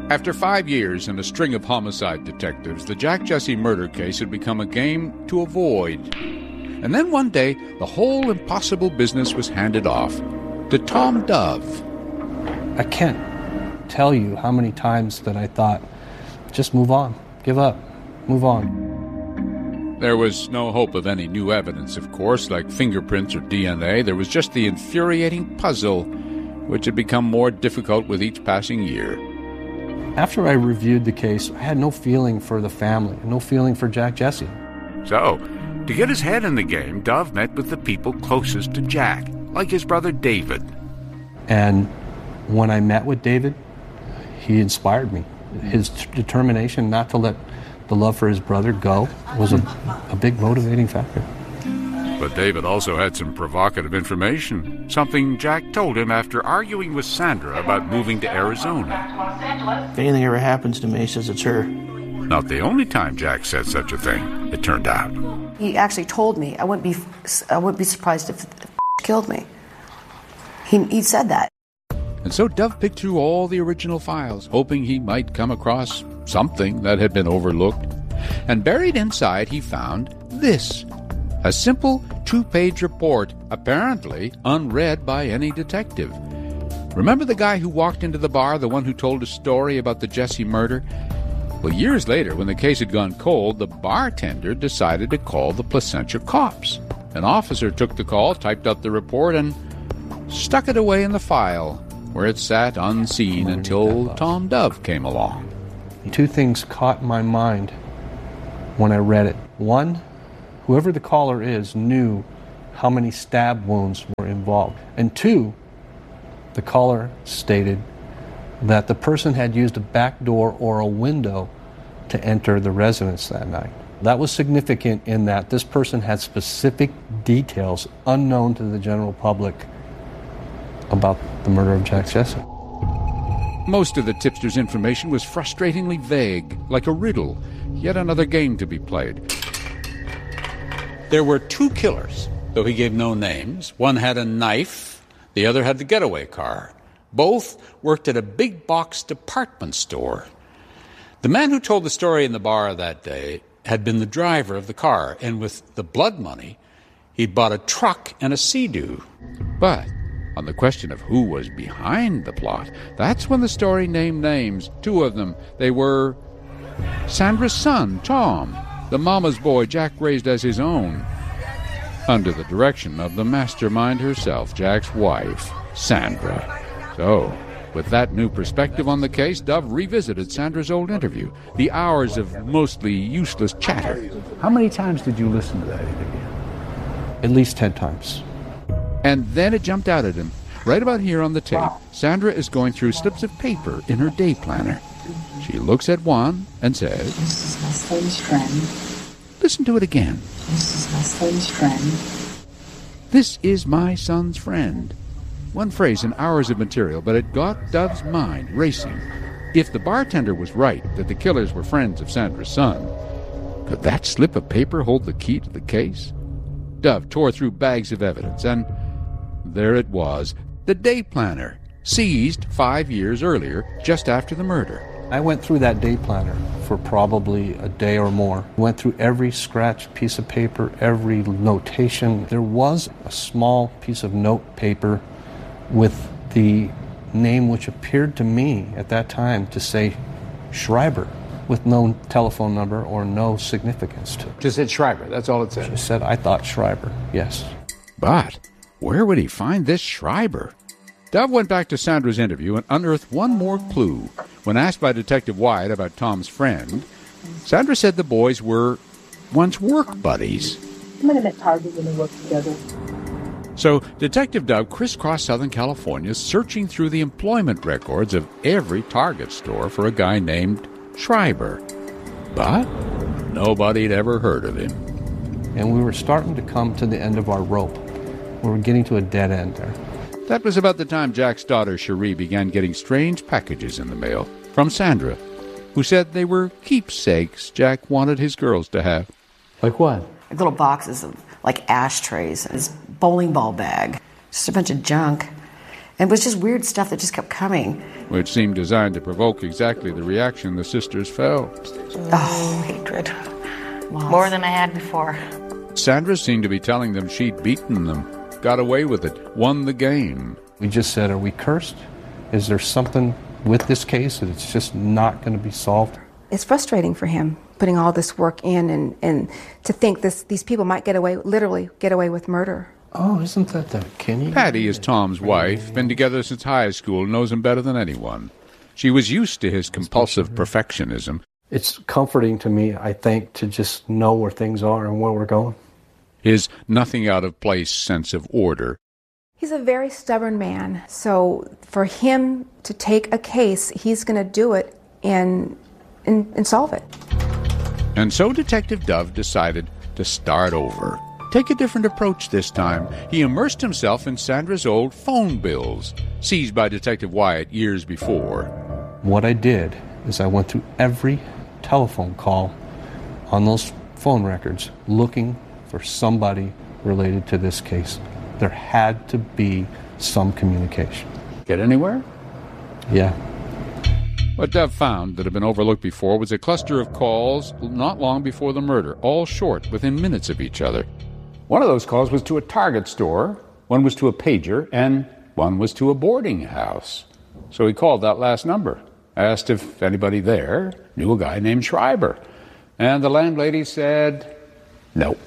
After 5 years and a string of homicide detectives, the Jack Jesse murder case had become a game to avoid. And then one day, the whole impossible business was handed off to Tom Dove. I can't tell you how many times that I thought, just move on, give up, move on. There was no hope of any new evidence, of course, like fingerprints or DNA. There was just the infuriating puzzle, which had become more difficult with each passing year. After I reviewed the case, I had no feeling for the family, no feeling for Jack Jesse. So, to get his head in the game, Dove met with the people closest to Jack, like his brother David. And when I met with David, he inspired me. His determination not to let the love for his brother go was a big motivating factor. But David also had some provocative information, something Jack told him after arguing with Sandra about moving to Arizona. If anything ever happens to me, he says it's her. Not the only time Jack said such a thing, it turned out. He actually told me I wouldn't be surprised if killed me. He said that. And so Dove picked through all the original files, hoping he might come across something that had been overlooked. And buried inside, he found this. A simple 2-page report, apparently unread by any detective. Remember the guy who walked into the bar, the one who told a story about the Jesse murder? Well, years later, when the case had gone cold, the bartender decided to call the Placentia cops. An officer took the call, typed out the report, and stuck it away in the file, where it sat unseen until Tom Dove came along. 2 things caught my mind when I read it. 1, whoever the caller is knew how many stab wounds were involved. And 2, the caller stated that the person had used a back door or a window to enter the residence that night. That was significant in that this person had specific details unknown to the general public about the murder of Jack Jesse. Most of the tipster's information was frustratingly vague, like a riddle, yet another game to be played. There were 2 killers, though he gave no names. One had a knife, the other had the getaway car. Both worked at a big box department store. The man who told the story in the bar that day had been the driver of the car, and with the blood money, he'd bought a truck and a Sea-Doo. But on the question of who was behind the plot, that's when the story named names. 2 of them. They were Sandra's son, Tom, the mama's boy Jack raised as his own, under the direction of the mastermind herself, Jack's wife, Sandra. So, with that new perspective on the case, Dove revisited Sandra's old interview, the hours of mostly useless chatter. How many times did you listen to that interview? At least 10 times. And then it jumped out at him. Right about here on the tape, Sandra is going through slips of paper in her day planner. She looks at one and says, "This is Leslie's friend." Listen to it again. "This is Leslie's friend." This is my son's friend. One phrase in hours of material, but it got Dove's mind racing. If the bartender was right that the killers were friends of Sandra's son, could that slip of paper hold the key to the case? Dove tore through bags of evidence, and there it was, the day planner, seized 5 years earlier, just after the murder. I went through that day planner for probably a day or more. Went through every scratched piece of paper, every notation. There was a small piece of note paper with the name which appeared to me at that time to say Schreiber, with no telephone number or no significance to it. Just said Schreiber, that's all it said. It said, I thought Schreiber, yes. But where would he find this Schreiber? Dove went back to Sandra's interview and unearthed one more clue. When asked by Detective Wyatt about Tom's friend, Sandra said the boys were once work buddies. I met him at Target when they worked together. So Detective Dove crisscrossed Southern California, searching through the employment records of every Target store for a guy named Schreiber. But nobody'd ever heard of him. And we were starting to come to the end of our rope. We were getting to a dead end there. That was about the time Jack's daughter, Cherie, began getting strange packages in the mail from Sandra, who said they were keepsakes Jack wanted his girls to have. Like what? Like little boxes of, like, ashtrays, his bowling ball bag, just a bunch of junk. And it was just weird stuff that just kept coming. Which seemed designed to provoke exactly the reaction the sisters felt. Oh, hatred. wow. More than I had before. Sandra seemed to be telling them she'd beaten them, got away with it, won the game. We just said, are we cursed? Is there something with this case that it's just not going to be solved? It's frustrating for him, putting all this work in and to think these people might literally get away with murder. Oh, isn't that Kenny? Patty is Tom's wife, been together since high school, knows him better than anyone. She was used to his compulsive perfectionism. It's comforting to me, I think, to just know where things are and where we're going. His nothing-out-of-place sense of order. He's a very stubborn man, so for him to take a case, he's going to do it and solve it. And so Detective Dove decided to start over. Take a different approach this time. He immersed himself in Sandra's old phone bills, seized by Detective Wyatt years before. What I did is I went through every telephone call on those phone records looking for somebody related to this case. There had to be some communication. Get anywhere? Yeah. What Dove found that had been overlooked before was a cluster of calls not long before the murder, all short, within minutes of each other. One of those calls was to a Target store, one was to a pager, and one was to a boarding house. So he called that last number, asked if anybody there knew a guy named Schreiber. And the landlady said, nope.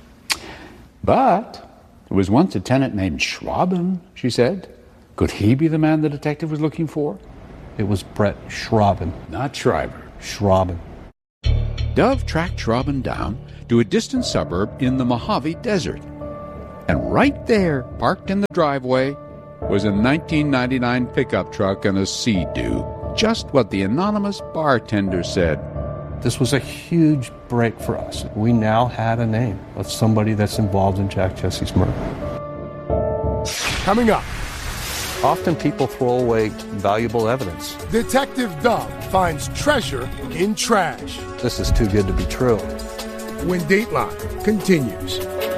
But there was once a tenant named Schraben, she said. Could he be the man the detective was looking for? It was Brett Schraben. Not Schreiber. Schraben. Dove tracked Schraben down to a distant suburb in the Mojave Desert. And right there, parked in the driveway, was a 1999 pickup truck and a Sea-Doo. Just what the anonymous bartender said. This was a huge break for us. We now had a name of somebody that's involved in Jack Jesse's murder. Coming up. Often people throw away valuable evidence. Detective Dove finds treasure in trash. This is too good to be true. When Dateline continues.